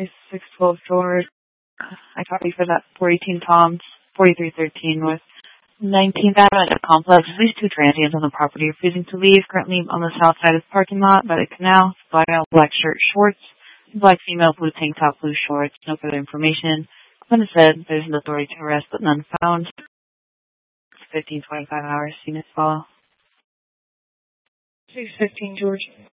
is 612 George. I copy for that 418 Tom's 4313 with 19th Avenue Complex. At least two transients on the property are refusing to leave. Currently on the south side of the parking lot by the canal. Black male, black shirt, shorts. Black female, blue tank top, blue shorts. No further information. When it said there's an authority to arrest, but none found. 15-25 hours. Units follow. 615 George.